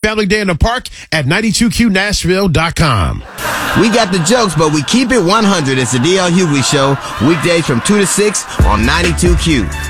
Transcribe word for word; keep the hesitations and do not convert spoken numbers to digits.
Family Day in the Park at ninety-two Q Nashville dot com. We got the jokes, but we keep it one hundred. It's the D L Hughley Show, weekdays from two to six on ninety-two Q.